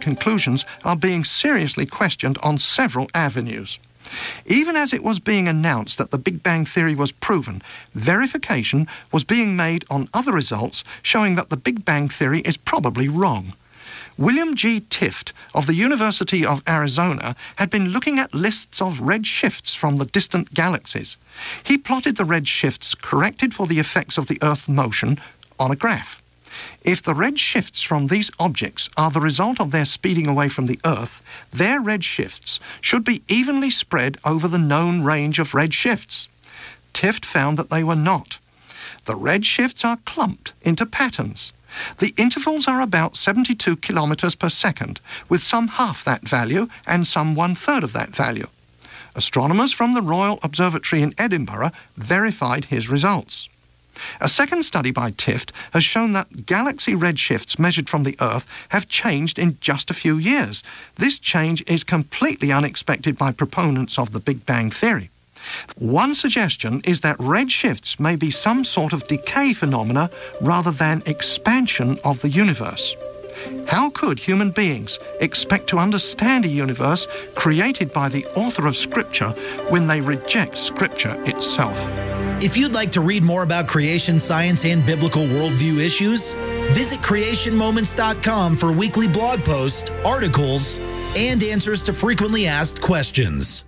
conclusions are being seriously questioned on several avenues. Even as it was being announced that the Big Bang Theory was proven, verification was being made on other results showing that the Big Bang Theory is probably wrong. William G. Tift of the University of Arizona had been looking at lists of red shifts from the distant galaxies. He plotted the red shifts corrected for the effects of the Earth's motion on a graph. If the red shifts from these objects are the result of their speeding away from the Earth, their red shifts should be evenly spread over the known range of red shifts. Tift found that they were not. The red shifts are clumped into patterns. The intervals are about 72 kilometers per second, with some half that value and some one-third of that value. Astronomers from the Royal Observatory in Edinburgh verified his results. A second study by Tift has shown that galaxy redshifts measured from the Earth have changed in just a few years. This change is completely unexpected by proponents of the Big Bang Theory. One suggestion is that redshifts may be some sort of decay phenomena rather than expansion of the universe. How could human beings expect to understand a universe created by the author of Scripture when they reject Scripture itself? If you'd like to read more about creation science and biblical worldview issues, visit creationmoments.com for weekly blog posts, articles, and answers to frequently asked questions.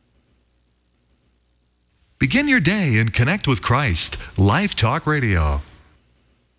Begin your day and connect with Christ. Life Talk Radio.